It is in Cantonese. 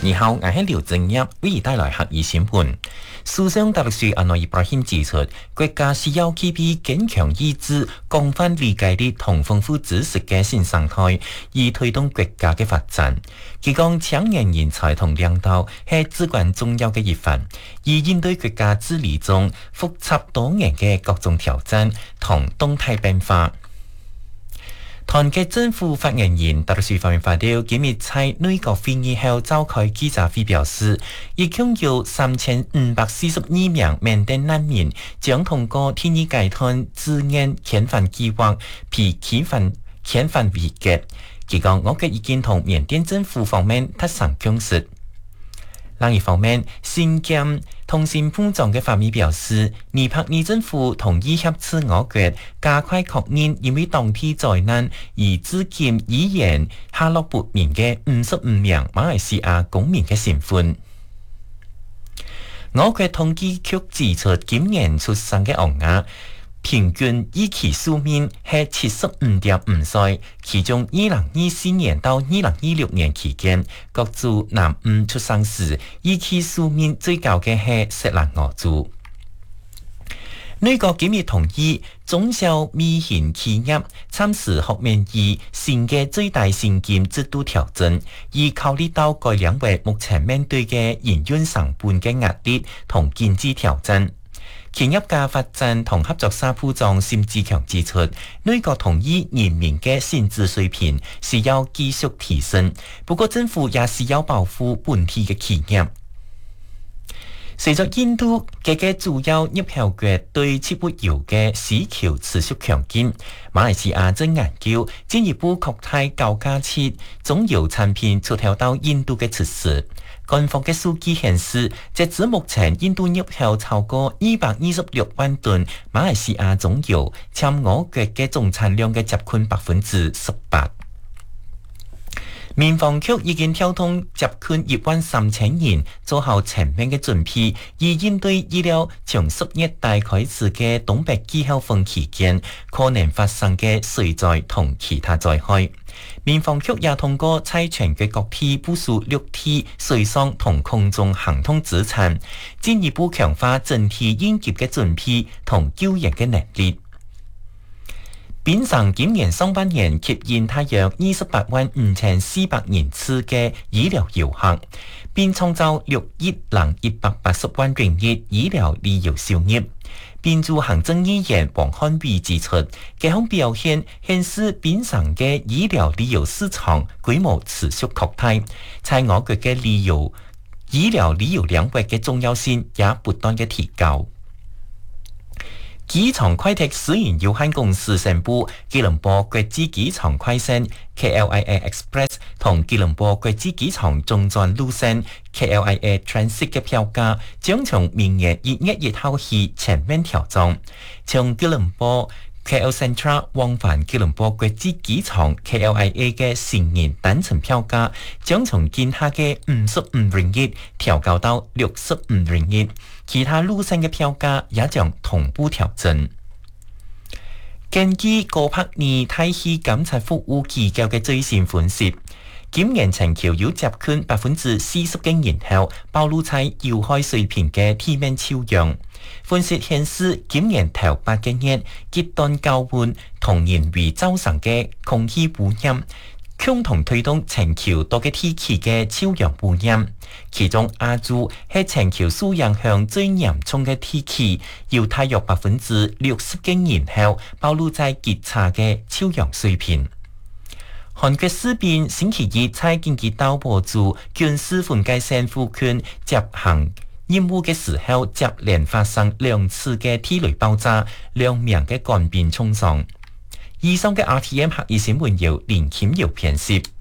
你好，我係廖正一，為你帶來客語新聞。首相達魯斯安內伊布拉欣指出，國家需要具備堅強意志、廣泛理解力同豐富知識嘅新生態，以推動國家嘅發展。佢講，青年人才同領導係至關重要嘅一環，以應對國家治理中複雜多元嘅各種挑戰同動態變化。團結政府發言人達魯斯發表今日在內閣會議後召開記者會表示，一共有3542名緬甸難民將通過天意階段自願遣返計劃被遣返回國。佢講，我國已經同緬甸政府方面達成共識。另一方面，新疆通信部長嘅發言表示，尼泊爾政府同意協助我國加快確認因為當地災難而至今依然下落不明嘅55名馬來西亞公民嘅身份。我國統計局指出，今年出生嘅嬰兒平均預期壽命係75.5歲，其中2024年到2026年期間，各族男嬰出生時預期壽命最高嘅係錫蘭莪族。內閣今日同意中小微型企業參試學面以新嘅最大薪金制度調整，以考慮到該兩位目前面對嘅營運成本嘅壓力同經濟挑戰。企業家發展同合作社部長沈志強指出，內閣同意人民嘅薪資水平需要繼續提升，不過政府也需要保護本地嘅企業。隨着印度幾個主要入口國對植物油嘅需求持續強勁，馬來西亞正研究進一步擴大高價值中油產品出口到印度嘅措施。官方嘅數據顯示，截至目前，印度入口超過226萬噸馬來西亞中油，佔我國嘅總產量嘅接近18%。民防局已經調動接近13000人做好全面嘅準備，以應對預料從10月大開始嘅東北季候風期間可能發生嘅水災同其他災害。民防局也通過在全國各地部署陸地、水上同空中行通資產，進一步強化整體應急嘅準備同救援嘅能力。檳城今年上半年吸引大約285400人次嘅醫療遊客，並創造6億180萬ringgit醫療旅遊收入。檳州行政議員黃漢偉指出，這項表現顯示檳城嘅醫療旅遊市場規模持續擴大，在我國嘅醫療旅遊兩國嘅重要性也不斷嘅提高。機場快鐵私營有限公司宣布，吉隆坡國際機場快線 KLIA Express 同吉隆坡國際機場中轉路線 KLIA Transit 嘅票價將從明年1月1號起全面調整，從吉隆坡 KL Central 往返吉隆坡國際機場 KLIA 嘅成人單程票價將從現下嘅55 ringgit 調高到65 ringgit， 其他路線嘅票價也將同步調整。根據高柏尼大氣監測服務機構嘅最新分析，今年全球有接近40%嘅人口暴露在有害水平嘅地面臭氧。分析顯示，今年頭8個月極端高溫同人為造成嘅空氣污染，共同推動全球多個地區嘅臭氧污染。其中亞洲係全球受影響最嚴重嘅地區，有大約60%嘅人口暴露在極差嘅臭氧水平。韓國士兵星期二在京畿道博主軍事分界線附近執行任務嘅時候，接連發生2次嘅地雷爆炸，2名嘅官兵重傷。以上嘅 RTM 客語新聞由連謙瑤編輯。